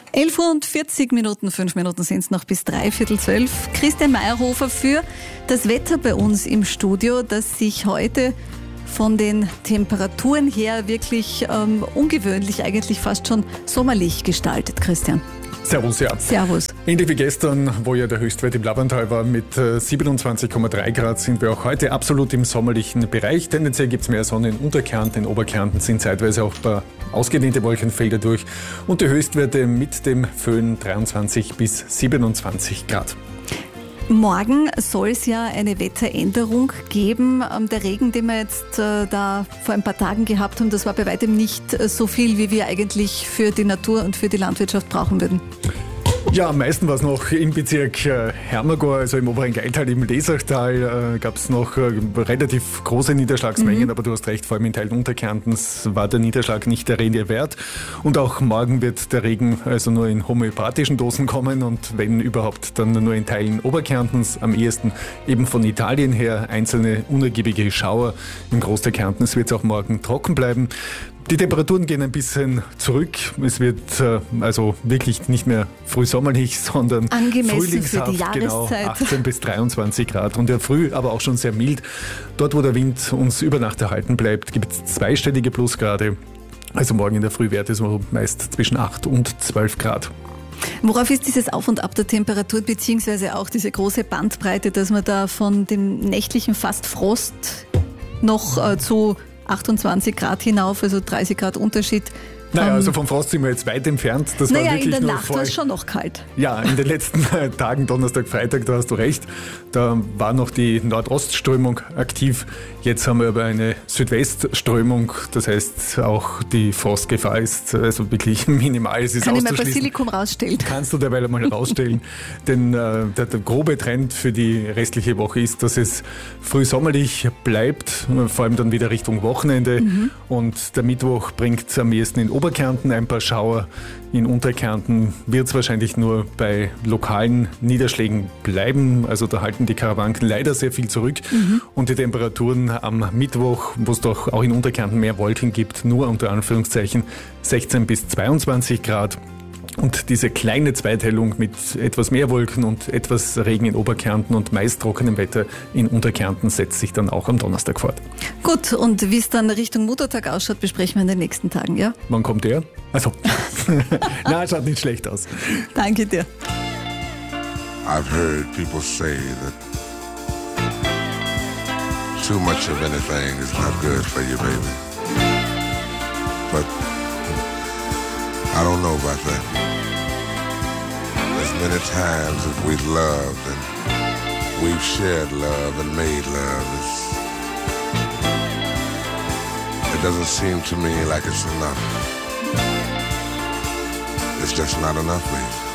11:40, 5 Minuten sind es noch bis 11:45. Christian Meyerhofer für das Wetter bei uns im Studio, das sich heute von den Temperaturen her wirklich ungewöhnlich, eigentlich fast schon sommerlich gestaltet, Christian. Servus, ja. Servus. Ähnlich wie gestern, wo ja der Höchstwert im Labantal war mit 27,3 Grad, sind wir auch heute absolut im sommerlichen Bereich. Tendenziell gibt es mehr Sonne in Unterkärnten, in Oberkärnten sind zeitweise auch ein paar ausgedehnte Wolkenfelder durch und die Höchstwerte mit dem Föhn 23 bis 27 Grad. Morgen soll es ja eine Wetteränderung geben. Der Regen, den wir jetzt da vor ein paar Tagen gehabt haben, das war bei weitem nicht so viel, wie wir eigentlich für die Natur und für die Landwirtschaft brauchen würden. Ja, am meisten war es noch im Bezirk Hermagor, also im oberen Geiltal, im Lesachtal, gab es noch relativ große Niederschlagsmengen, aber du hast recht, vor allem in Teilen Unterkärntens war der Niederschlag nicht der Rede wert. Und auch morgen wird der Regen also nur in homöopathischen Dosen kommen und wenn überhaupt dann nur in Teilen Oberkärntens, am ehesten eben von Italien her, einzelne unergiebige Schauer. Im Großteil Kärntens wird es auch morgen trocken bleiben. Die Temperaturen gehen ein bisschen zurück. Es wird also wirklich nicht mehr frühsommerlich, sondern angemessen frühlingshaft, für die Jahreszeit. Genau, 18 bis 23 Grad und ja früh, aber auch schon sehr mild. Dort, wo der Wind uns über Nacht erhalten bleibt, gibt es zweistellige Plusgrade. Also morgen in der Früh Werte so meist zwischen 8 und 12 Grad. Worauf ist dieses Auf und Ab der Temperatur, beziehungsweise auch diese große Bandbreite, dass man da von dem nächtlichen fast Frost noch zu 28 Grad hinauf, also 30 Grad Unterschied. Naja, also vom Frost sind wir jetzt weit entfernt. Das war wirklich in der nur Nacht war es schon noch kalt. Ja, in den letzten Tagen, Donnerstag, Freitag, da hast du recht, da war noch die Nordostströmung aktiv. Jetzt haben wir aber eine Südwestströmung, das heißt auch die Frostgefahr ist also wirklich minimal. Es ist kann ich mein auszuschließen. Basilikum rausstellen? Kannst du derweil mal rausstellen, denn der grobe Trend für die restliche Woche ist, dass es frühsommerlich bleibt, vor allem dann wieder Richtung Wochenende und der Mittwoch bringt am ehesten in Oberkärnten ein paar Schauer. In Unterkärnten wird es wahrscheinlich nur bei lokalen Niederschlägen bleiben. Also da halten die Karawanken leider sehr viel zurück. Und die Temperaturen am Mittwoch, wo es doch auch in Unterkärnten mehr Wolken gibt, nur unter Anführungszeichen 16 bis 22 Grad. Und diese kleine Zweiteilung mit etwas mehr Wolken und etwas Regen in Oberkärnten und meist trockenem Wetter in Unterkärnten setzt sich dann auch am Donnerstag fort. Gut, und wie es dann Richtung Muttertag ausschaut, besprechen wir in den nächsten Tagen, ja? Wann kommt der? Also, na, schaut nicht schlecht aus. Danke dir. I've heard people say that too much of anything is not good for you, baby. But I don't know about that. As many times as we've loved and we've shared love and made love, it doesn't seem to me like it's enough. It's just not enough, baby.